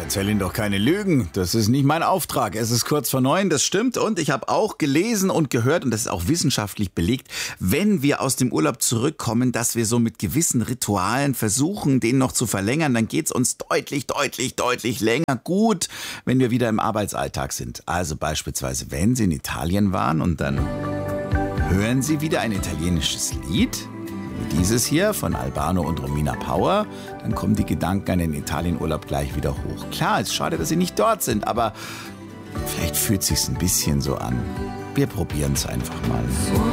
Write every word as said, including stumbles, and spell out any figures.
erzähl Ihnen doch keine Lügen. Das ist nicht mein Auftrag. Es ist kurz vor neun, das stimmt. Und ich habe auch gelesen und gehört, und das ist auch wissenschaftlich belegt, wenn wir aus dem Urlaub zurückkommen, dass wir so mit gewissen Ritualen versuchen, den noch zu verlängern, dann geht's uns deutlich, deutlich, deutlich länger gut, wenn wir wieder im Arbeitsalltag sind. Also beispielsweise, wenn Sie in Italien waren und dann hören Sie wieder ein italienisches Lied, wie dieses hier von Albano und Romina Power, dann kommen die Gedanken an den Italienurlaub gleich wieder hoch. Klar, ist schade, dass Sie nicht dort sind, aber vielleicht fühlt es sich ein bisschen so an. Wir probieren es einfach mal.